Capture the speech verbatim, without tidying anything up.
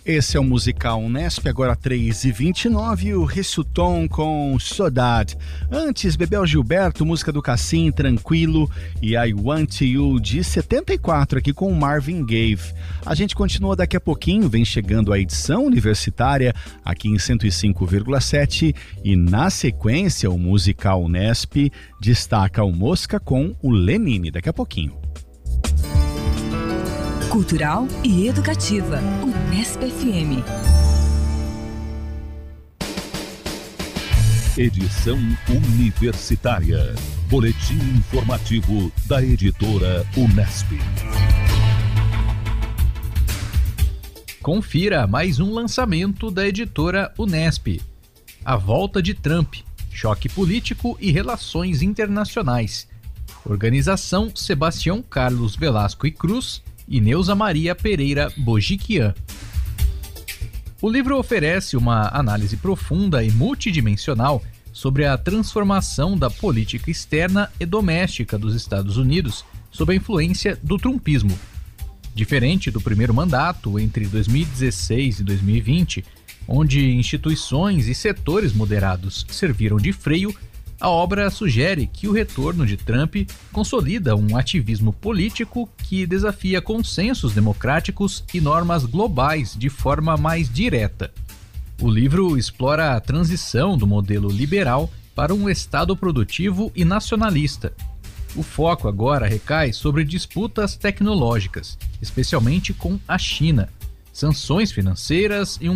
Esse é o musical Unesp, agora três e vinte e nove, o Rissuton com Saudade. Antes, Bebel Gilberto, música do Cassim, Tranquilo, e I Want You, de setenta e quatro, aqui com Marvin Gaye. A gente continua daqui a pouquinho, vem chegando a edição universitária, aqui em cento e cinco vírgula sete, e na sequência, o musical Unesp destaca o Mosca com o Lenine, daqui a pouquinho. Cultural e educativa, Unesp F M. Edição universitária. Boletim informativo da editora Unesp. Confira mais um lançamento da editora Unesp. A volta de Trump, choque político e relações internacionais. Organização Sebastião Carlos Velasco e Cruz e Neuza Maria Pereira Bojiquian. O livro oferece uma análise profunda e multidimensional sobre a transformação da política externa e doméstica dos Estados Unidos sob a influência do trumpismo. Diferente do primeiro mandato, entre dois mil e dezesseis e dois mil e vinte, onde instituições e setores moderados serviram de freio, a obra sugere que o retorno de Trump consolida um ativismo político que desafia consensos democráticos e normas globais de forma mais direta. O livro explora a transição do modelo liberal para um Estado produtivo e nacionalista. O foco agora recai sobre disputas tecnológicas, especialmente com a China, sanções financeiras e um